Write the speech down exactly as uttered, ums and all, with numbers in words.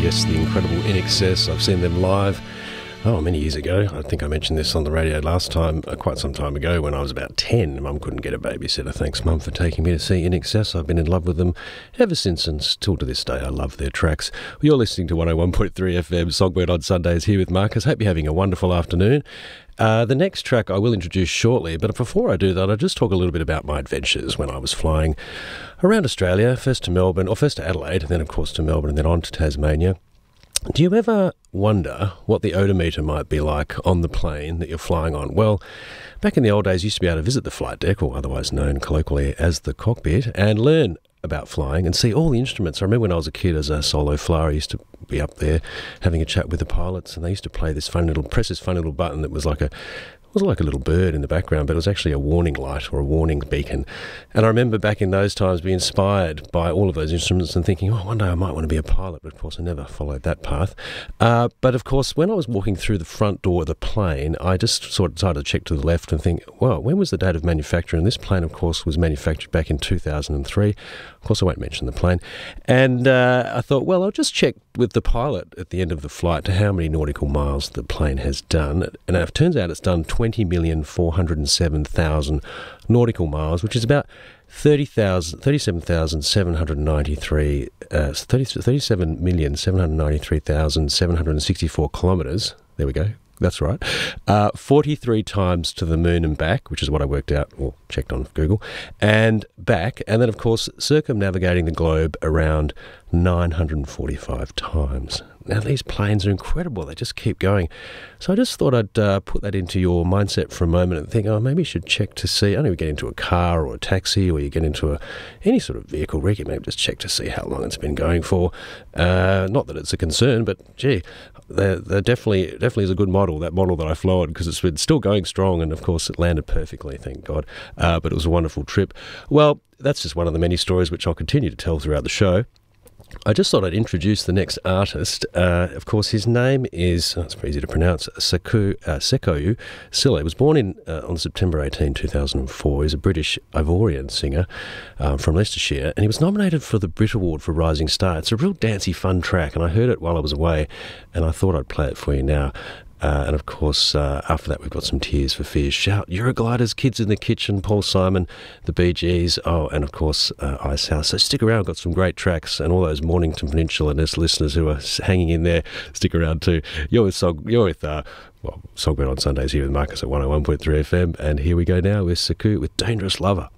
Yes, the incredible I N X S. I've seen them live, oh, many years ago. I think I mentioned this on the radio last time, uh, quite some time ago, when I was about ten. Mum couldn't get a babysitter. Thanks, Mum, for taking me to see I N X S. I've been in love with them ever since, and still to this day, I love their tracks. Well, you're listening to one oh one point three F M, Songbird on Sundays, here with Marcus. Hope you're having a wonderful afternoon. Uh, the next track I will introduce shortly, but before I do that, I'll just talk a little bit about my adventures when I was flying around Australia, first to Melbourne, or first to Adelaide, and then, of course, to Melbourne, and then on to Tasmania. Do you ever wonder what the odometer might be like on the plane that you're flying on? Well, back in the old days, you used to be able to visit the flight deck, or otherwise known colloquially as the cockpit, and learn about flying and see all the instruments. I remember when I was a kid as a solo flyer, I used to be up there having a chat with the pilots, and they used to play this fun little, press this fun little button that was like a, it was like a little bird in the background, but it was actually a warning light or a warning beacon. And I remember back in those times being inspired by all of those instruments and thinking, oh, one day I might want to be a pilot, but of course I never followed that path. Uh, but of course, when I was walking through the front door of the plane, I just sort of decided to check to the left and think, well, when was the date of manufacture? And this plane, of course, was manufactured back in two thousand three. Of course, I won't mention the plane. And uh, I thought, well, I'll just check with the pilot at the end of the flight to how many nautical miles the plane has done. And it turns out it's done twenty million four hundred seven thousand nautical miles, which is about thirty-seven thousand seven hundred ninety-three, uh, thirty-seven million seven hundred ninety-three thousand seven hundred sixty-four kilometres. There we go. That's right. Uh, forty-three times to the moon and back, which is what I worked out or checked on Google, and back. And then, of course, circumnavigating the globe around nine hundred forty-five times. Now, these planes are incredible. They just keep going. So I just thought I'd uh, put that into your mindset for a moment and think, oh, maybe you should check to see. I know you get into a car or a taxi, or you get into a, any sort of vehicle rig, you maybe just check to see how long it's been going for. Uh, not that it's a concern, but gee, they're, they're definitely definitely is a good model, that model that I flew on, because it's been still going strong, and of course it landed perfectly, thank God. Uh, but it was a wonderful trip. Well, that's just one of the many stories which I'll continue to tell throughout the show. I just thought I'd introduce the next artist. Uh, of course, his name is, oh, it's pretty easy to pronounce, Sekou, uh, Sekou Sile. He was born in uh, on September eighteenth, two thousand four. He's a British Ivorian singer um, from Leicestershire, and he was nominated for the Brit Award for Rising Star. It's a real dancey, fun track, and I heard it while I was away, and I thought I'd play it for you now. Uh, and of course, uh, after that, we've got some Tears for Fears, Shout, Eurogliders, Kids in the Kitchen, Paul Simon, the Bee Gees, oh, and of course, uh, Icehouse. So stick around, got some great tracks, and all those Mornington Peninsula listeners who are hanging in there, stick around too. You're with, Song, you're with uh, well, Songbird on Sundays here with Marcus at one oh one point three F M, and here we go now with Sekou with Dangerous Lover.